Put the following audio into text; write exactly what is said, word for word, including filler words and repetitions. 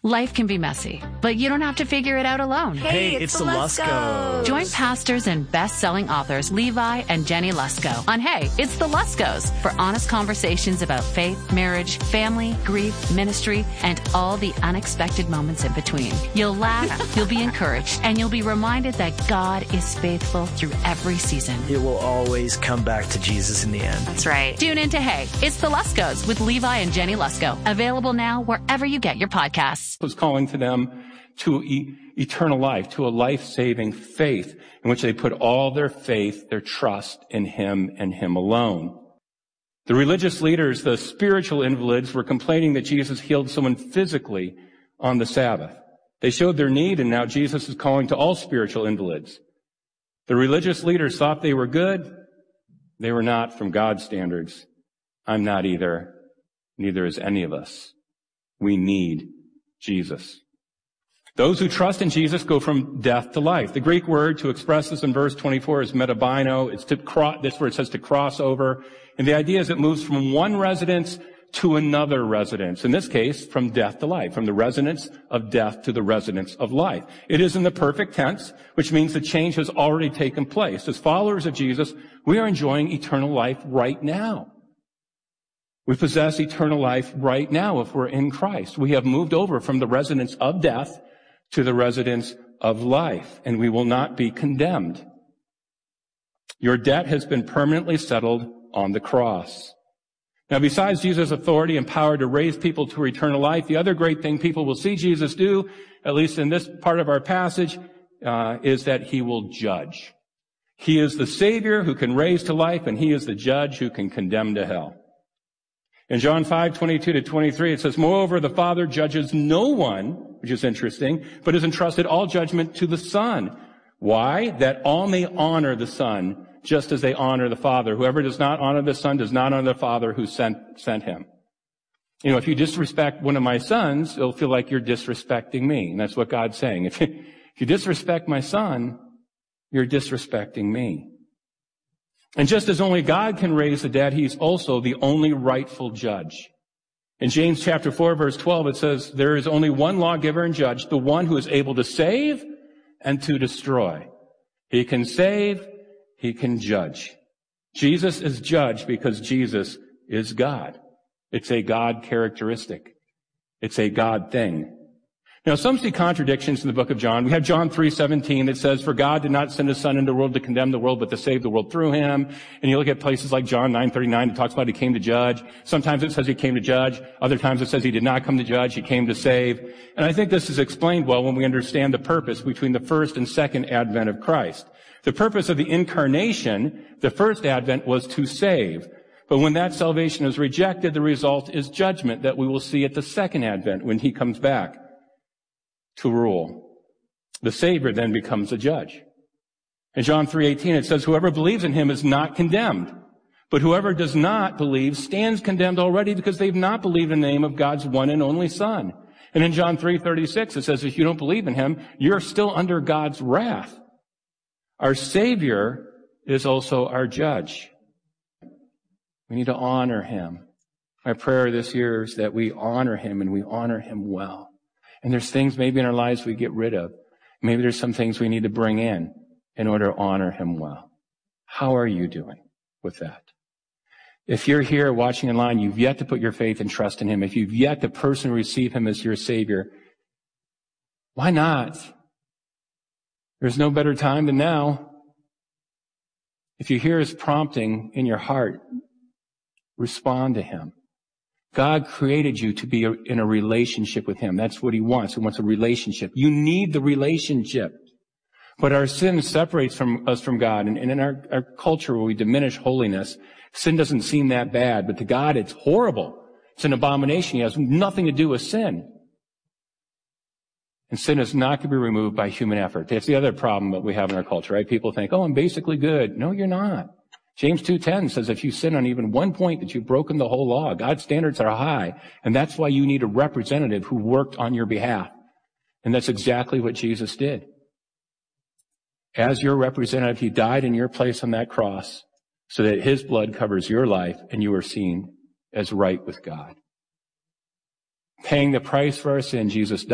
Life can be messy, but you don't have to figure it out alone. Hey, Hey, it's, it's the the Luskos. Join pastors and best-selling authors Levi and Jenny Lusko on Hey, It's the Luskos for honest conversations about faith, marriage, family, grief, ministry, and all the unexpected moments in between. You'll laugh, you'll be encouraged, and you'll be reminded that God is faithful through every season. It will always come back to Jesus in the end. That's right. Tune in to Hey, It's the Luskos with Levi and Jenny Lusko. Available now wherever you get your podcasts. Was calling to them to e- eternal life, to a life-saving faith in which they put all their faith, their trust in Him and Him alone. The religious leaders, the spiritual invalids, were complaining that Jesus healed someone physically on the Sabbath. They showed their need, and now Jesus is calling to all spiritual invalids. The religious leaders thought they were good. They were not from God's standards. I'm not either. Neither is any of us. We need Jesus. Those who trust in Jesus go from death to life. The Greek word to express this in verse twenty-four is metabino. It's to cross, this word says to cross over. And the idea is it moves from one residence to another residence. In this case, from death to life, from the residence of death to the residence of life. It is in the perfect tense, which means the change has already taken place. As followers of Jesus, we are enjoying eternal life right now. We possess eternal life right now if we're in Christ. We have moved over from the residence of death to the residence of life, and we will not be condemned. Your debt has been permanently settled on the cross. Now, besides Jesus' authority and power to raise people to eternal life, the other great thing people will see Jesus do, at least in this part of our passage, uh, is that He will judge. He is the Savior who can raise to life, and He is the judge who can condemn to hell. In John five, twenty-two to twenty-three, it says, moreover, the Father judges no one, which is interesting, but has entrusted all judgment to the Son. Why? That all may honor the Son, just as they honor the Father. Whoever does not honor the Son does not honor the Father who sent, sent him. You know, if you disrespect one of my sons, it'll feel like you're disrespecting me. And that's what God's saying. If you, if you disrespect my son, you're disrespecting me. And just as only God can raise the dead, He's also the only rightful judge. In James chapter four, verse twelve, it says, there is only one lawgiver and judge, the one who is able to save and to destroy. He can save, He can judge. Jesus is judge because Jesus is God. It's a God characteristic. It's a God thing. Now, some see contradictions in the book of John. We have John three seventeen that says, for God did not send His Son into the world to condemn the world, but to save the world through Him. And you look at places like John nine thirty-nine, it talks about He came to judge. Sometimes it says He came to judge. Other times it says He did not come to judge. He came to save. And I think this is explained well when we understand the purpose between the first and second advent of Christ. The purpose of the incarnation, the first advent, was to save. But when that salvation is rejected, the result is judgment that we will see at the second advent when He comes back to rule. The Savior then becomes a judge. In John three eighteen, it says, whoever believes in Him is not condemned, but whoever does not believe stands condemned already because they've not believed in the name of God's one and only Son. And in John three thirty-six, it says, if you don't believe in Him, you're still under God's wrath. Our Savior is also our judge. We need to honor Him. My prayer this year is that we honor Him and we honor Him well. And there's things maybe in our lives we get rid of. Maybe there's some things we need to bring in in order to honor Him well. How are you doing with that? If you're here watching online, you've yet to put your faith and trust in Him. If you've yet to personally receive Him as your Savior, why not? There's no better time than now. If you hear His prompting in your heart, respond to Him. God created you to be in a relationship with Him. That's what He wants. He wants a relationship. You need the relationship. But our sin separates from us from God. And, and in our, our culture where we diminish holiness, sin doesn't seem that bad. But to God, it's horrible. It's an abomination. He has nothing to do with sin. And sin is not going to be removed by human effort. That's the other problem that we have in our culture, right? People think, oh, I'm basically good. No, you're not. James two ten says if you sin on even one point that you've broken the whole law. God's standards are high, and that's why you need a representative who worked on your behalf. And that's exactly what Jesus did. As your representative, He died in your place on that cross so that His blood covers your life and you are seen as right with God. Paying the price for our sin, Jesus died.